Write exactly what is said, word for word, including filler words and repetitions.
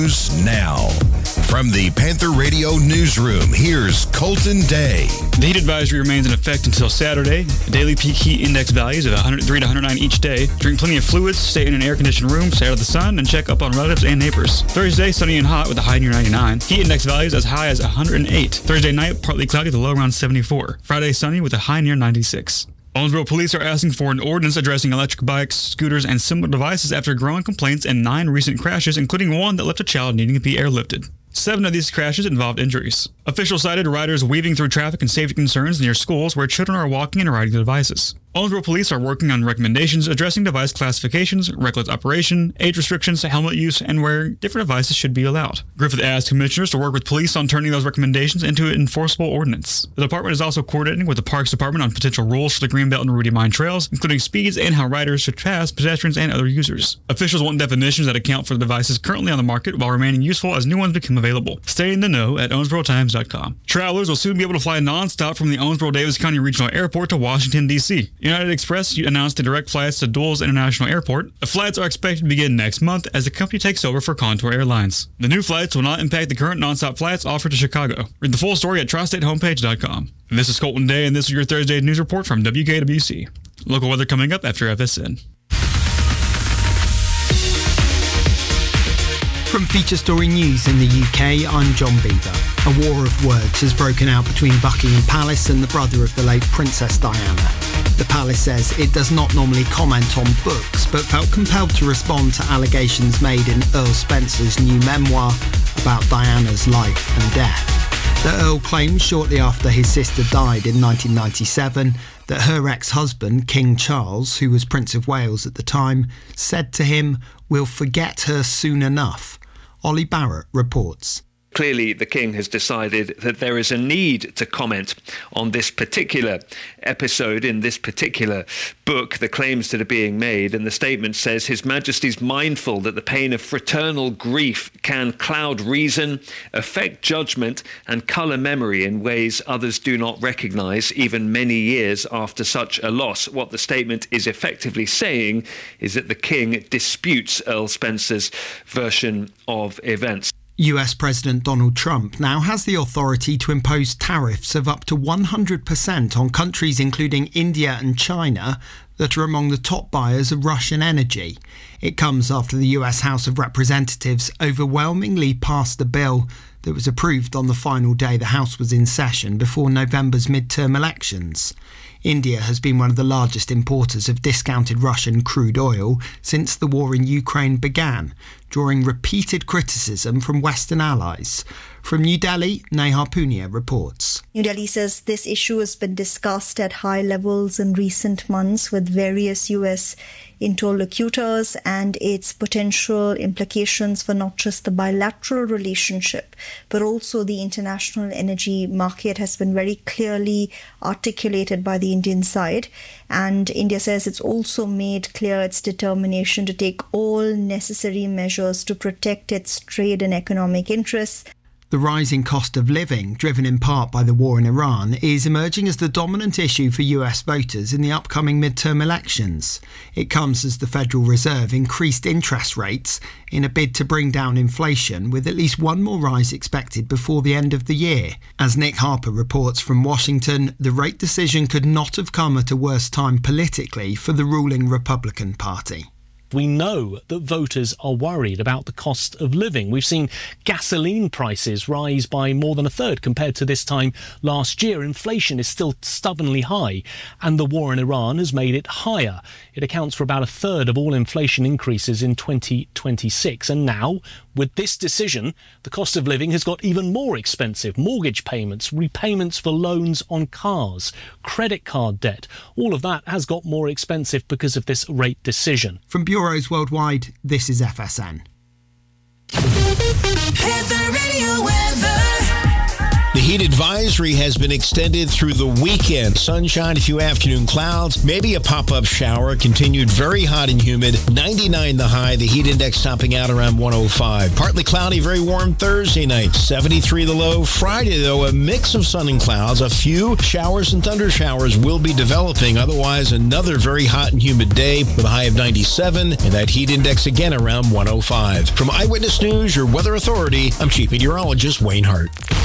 News now. From the Panther Radio Newsroom, here's Colton Day. The heat advisory remains in effect until Saturday. Daily peak heat index values of one hundred three to one hundred nine each day. Drink plenty of fluids, stay in an air-conditioned room, stay out of the sun, and check up on relatives and neighbors. Thursday, sunny and hot with a high near ninety-nine. Heat index values as high as one hundred eight. Thursday night, partly cloudy with a low around seventy-four. Friday, sunny with a high near ninety-six. Owensboro police are asking for an ordinance addressing electric bikes, scooters, and similar devices after growing complaints and nine recent crashes, including one that left a child needing to be airlifted. Seven of these crashes involved injuries. Officials cited riders weaving through traffic and safety concerns near schools where children are walking and riding the devices. Owensboro police are working on recommendations addressing device classifications, reckless operation, age restrictions, helmet use, and where different devices should be allowed. Griffith asked commissioners to work with police on turning those recommendations into an enforceable ordinance. The department is also coordinating with the Parks Department on potential rules for the Greenbelt and Rudy Mine trails, including speeds and how riders should pass pedestrians and other users. Officials want definitions that account for the devices currently on the market while remaining useful as new ones become available. Stay in the know at Owensboro Times dot com. Travelers will soon be able to fly nonstop from the Owensboro-Davis County Regional Airport to Washington, D C United Express announced the direct flights to Dulles International Airport. The flights are expected to begin next month as the company takes over for Contour Airlines. The new flights will not impact the current nonstop flights offered to Chicago. Read the full story at tri state homepage dot com. And this is Colton Day, and this is your Thursday news report from W K W C. Local weather coming up after F S N. From Feature Story News in the U K, I'm John Beaver. A war of words has broken out between Buckingham Palace and the brother of the late Princess Diana. The palace says it does not normally comment on books, but felt compelled to respond to allegations made in Earl Spencer's new memoir about Diana's life and death. The Earl claims shortly after his sister died in nineteen ninety-seven that her ex-husband, King Charles, who was Prince of Wales at the time, said to him, "We'll forget her soon enough." Ollie Barrett reports. Clearly, the King has decided that there is a need to comment on this particular episode in this particular book, the claims that are being made, and the statement says His Majesty's mindful that the pain of fraternal grief can cloud reason, affect judgment, and colour memory in ways others do not recognise, even many years after such a loss. What the statement is effectively saying is that the King disputes Earl Spencer's version of events. U S President Donald Trump now has the authority to impose tariffs of up to one hundred percent on countries including India and China that are among the top buyers of Russian energy. It comes after the U S House of Representatives overwhelmingly passed a bill that was approved on the final day the House was in session before November's midterm elections. India has been one of the largest importers of discounted Russian crude oil since the war in Ukraine began, drawing repeated criticism from Western allies. From New Delhi, Neha Punia reports. New Delhi says this issue has been discussed at high levels in recent months with various U S interlocutors and its potential implications for not just the bilateral relationship, but also the international energy market has been very clearly articulated by the Indian side. And India says it's also made clear its determination to take all necessary measures to protect its trade and economic interests. The rising cost of living, driven in part by the war in Iran, is emerging as the dominant issue for U S voters in the upcoming midterm elections. It comes as the Federal Reserve increased interest rates in a bid to bring down inflation, with at least one more rise expected before the end of the year. As Nick Harper reports from Washington, the rate decision could not have come at a worse time politically for the ruling Republican Party. We know that voters are worried about the cost of living. We've seen gasoline prices rise by more than a third compared to this time last year. Inflation is still stubbornly high, and the war in Iran has made it higher. It accounts for about a third of all inflation increases in twenty twenty-six. And now, with this decision, the cost of living has got even more expensive. Mortgage payments, repayments for loans on cars, credit card debt, all of that has got more expensive because of this rate decision. From Bureaus Worldwide, this is F S N. The heat advisory has been extended through the weekend. Sunshine, a few afternoon clouds, maybe a pop-up shower. Continued very hot and humid. ninety-nine the high. The heat index topping out around one oh five. Partly cloudy, very warm Thursday night. seventy-three the low. Friday, though, a mix of sun and clouds. A few showers and thunder showers will be developing. Otherwise, another very hot and humid day with a high of ninety-seven. And that heat index again around one oh five. From Eyewitness News, your weather authority, I'm Chief Meteorologist Wayne Hart.